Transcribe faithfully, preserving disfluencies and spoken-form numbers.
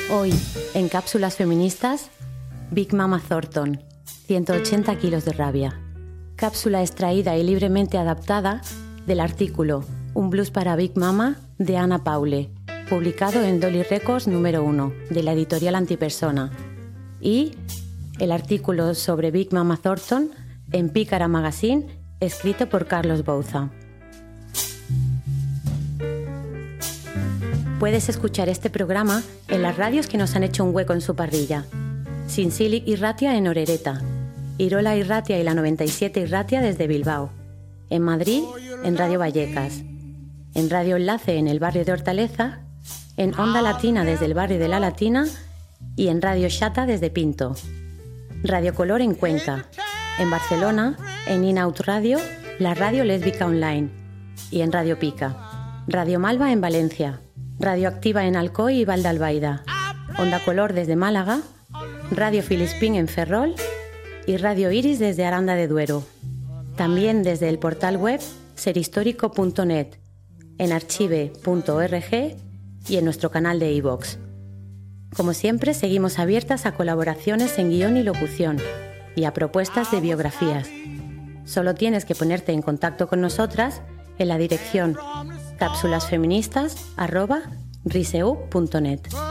Hoy, en Cápsulas Feministas, Big Mama Thornton, ciento ochenta kilos de rabia. Cápsula extraída y libremente adaptada del artículo Un blues para Big Mama de Ana Paule, publicado en Dolly Records número uno, de la editorial Antipersona, y el artículo sobre Big Mama Thornton en Pícara Magazine, escrito por Carlos Bouza. Puedes escuchar este programa en las radios que nos han hecho un hueco en su parrilla. Sinsilic y Ratia en Orereta, Irola y Ratia y la noventa y siete y Ratia desde Bilbao, en Madrid en Radio Vallecas, en Radio Enlace en el barrio de Hortaleza, en Onda Latina desde el barrio de La Latina y en Radio Xata desde Pinto, Radio Color en Cuenca, en Barcelona en In-Out Radio, la radio lésbica online, y en Radio Pica, Radio Malva en Valencia, Radio Activa en Alcoy y Valdalbaida, Onda Color desde Málaga, Radio Filispín en Ferrol y Radio Iris desde Aranda de Duero. También desde el portal web serhistórico punto net, en archive punto org y en nuestro canal de iVoox. Como siempre, seguimos abiertas a colaboraciones en guión y locución y a propuestas de biografías. Solo tienes que ponerte en contacto con nosotras en la dirección cápsulasfeministas arroba riseu punto net.